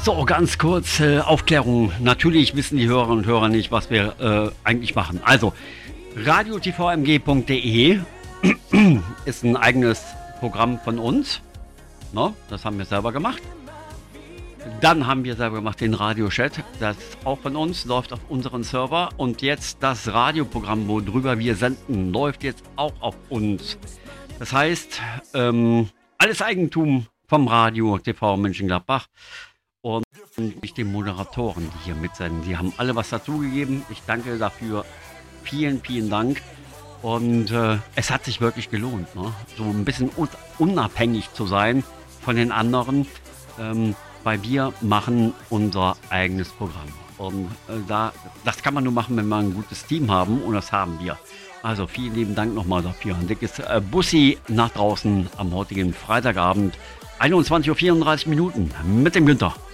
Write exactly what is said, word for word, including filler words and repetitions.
So, ganz kurz äh, Aufklärung. Natürlich wissen die Hörerinnen und Hörer nicht, was wir äh, eigentlich machen. Also, radio t v m g punkt d e ist ein eigenes Programm von uns. No, das haben wir selber gemacht. Dann haben wir selber gemacht den Radiochat. Das ist auch von uns, läuft auf unseren Server. Und jetzt das Radioprogramm, worüber wir senden, läuft jetzt auch auf uns. Das heißt, ähm, alles Eigentum vom Radio T V Mönchengladbach. Und ich den Moderatoren, die hier mitsenden, die haben alle was dazugegeben. Ich danke dafür. Vielen, vielen Dank. Und äh, es hat sich wirklich gelohnt, ne? So ein bisschen un- unabhängig zu sein von den anderen, ähm, weil wir machen unser eigenes Programm. Und äh, da, das kann man nur machen, wenn wir ein gutes Team haben, und das haben wir. Also vielen lieben Dank nochmal dafür. Ein dickes äh, Bussi nach draußen am heutigen Freitagabend. einundzwanzig Uhr vierunddreißig Minuten mit dem Günther.